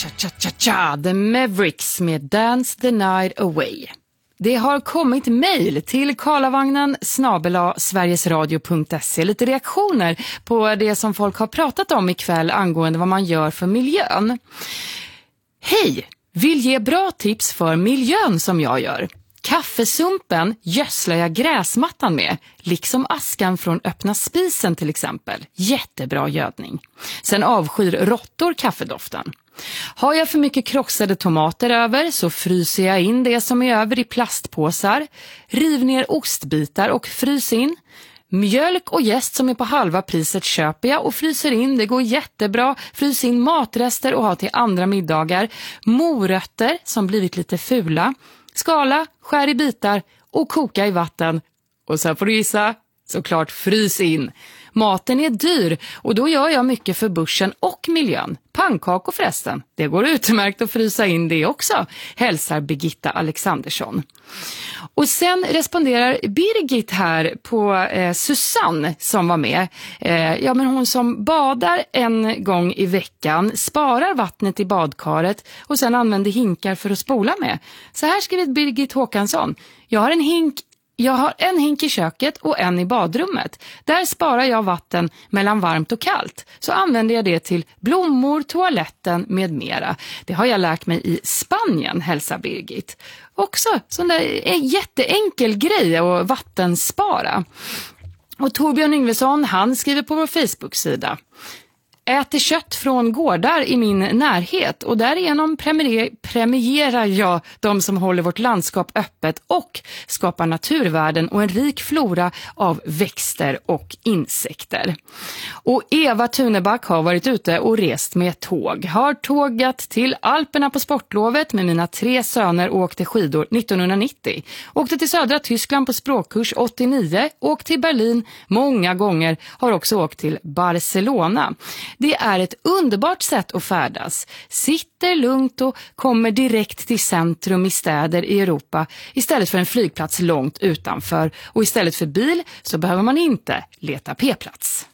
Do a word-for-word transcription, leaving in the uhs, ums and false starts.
Cha-cha-cha-cha, The Mavericks med Dance the Night Away. Det har kommit mejl till karlavagnen snabel-a sverigesradio punkt se. Lite reaktioner på det som folk har pratat om ikväll angående vad man gör för miljön. Hej! Vill ge bra tips för miljön som jag gör. Kaffesumpen gödslar jag gräsmattan med, liksom askan från öppna spisen till exempel. Jättebra gödning. Sen avskyr råttor kaffedoften. Har jag för mycket krossade tomater över så fryser jag in det som är över i plastpåsar. Riv ner ostbitar och frys in. Mjölk och jäst som är på halva priset köper jag och fryser in. Det går jättebra. Frys in matrester och ha till andra middagar. Morötter som blivit lite fula. Skala, skär i bitar och koka i vatten. Och sen får du gissa, såklart frys in. Maten är dyr och då gör jag mycket för börsen och miljön. Pannkakor förresten, det går utmärkt att frysa in det också, hälsar Birgitta Alexandersson. Och sen responderar Birgit här på eh, Susanne som var med. Eh, ja men hon som badar en gång i veckan, sparar vattnet i badkaret och sen använder hinkar för att spola med. Så här skriver Birgit Håkansson. Jag har en hink Jag har en hink i köket och en i badrummet. Där sparar jag vatten mellan varmt och kallt. Så använder jag det till blommor, toaletten med mera. Det har jag lärt mig i Spanien, hälsar Birgit. Också sån där jätteenkel grej att vattenspara. Och Torbjörn Yngvesson, han skriver på vår Facebook-sida. Äter kött från gårdar i min närhet och därigenom premier- premierar jag de som håller vårt landskap öppet och skapar naturvärden och en rik flora av växter och insekter. Och Eva Tuneback har varit ute och rest med tåg. Har tågat till Alperna på sportlovet med mina tre söner och åkte skidor nittonhundranittio. Åkte till södra Tyskland på språkkurs åttionio, åkt till Berlin många gånger, har också åkt till Barcelona. Det är ett underbart sätt att färdas. Sitter lugnt och kommer direkt till centrum i städer i Europa istället för en flygplats långt utanför. Och istället för bil så behöver man inte leta p-plats.